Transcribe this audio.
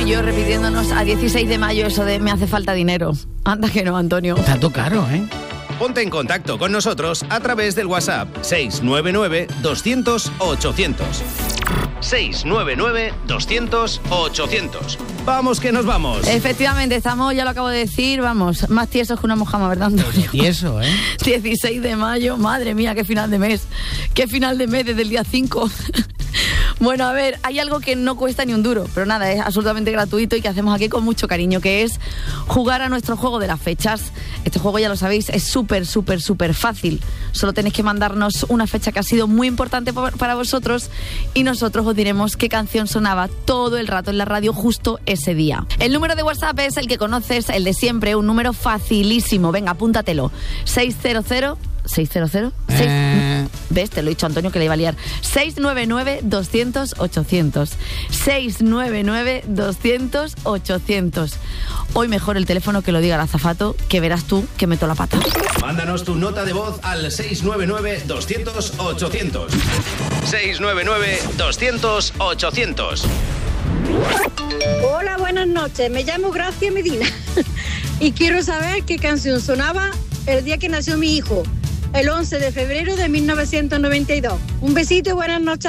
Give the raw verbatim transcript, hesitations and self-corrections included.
y yo repitiéndonos a dieciséis de mayo eso de me hace falta dinero. Anda que no, Antonio. Está todo caro, ¿eh? Ponte en contacto con nosotros a través del WhatsApp seis nueve nueve, doscientos, ochocientos. seis nueve nueve, doscientos, ochocientos. ¡Vamos que nos vamos! Efectivamente, estamos, ya lo acabo de decir, vamos, más tiesos que una mojama, ¿verdad, Antonio? Tieso, ¿eh? dieciséis de mayo, madre mía, qué final de mes. Qué final de mes desde el día cinco. Bueno, a ver, hay algo que no cuesta ni un duro, pero nada, es absolutamente gratuito y que hacemos aquí con mucho cariño, que es jugar a nuestro juego de las fechas. Este juego, ya lo sabéis, es súper, súper, súper fácil. Solo tenéis que mandarnos una fecha que ha sido muy importante para vosotros y nosotros os diremos qué canción sonaba todo el rato en la radio justo ese día. El número de WhatsApp es el que conoces, el de siempre, un número facilísimo. Venga, apúntatelo. seis cero cero seis cero cero seis Eh... ¿Ves? Te lo he dicho, Antonio, que le iba a liar. seis nueve nueve, doscientos, ochocientos. seis nueve nueve, doscientos, ochocientos. Hoy mejor el teléfono que lo diga el azafato, que verás tú que meto la pata. Mándanos tu nota de voz al seis nueve nueve, doscientos, ochocientos. seis nueve nueve, doscientos, ochocientos. Hola, buenas noches. Me llamo Gracia Medina y quiero saber qué canción sonaba el día que nació mi hijo, el once de febrero de mil novecientos noventa y dos. Un besito y buenas noches.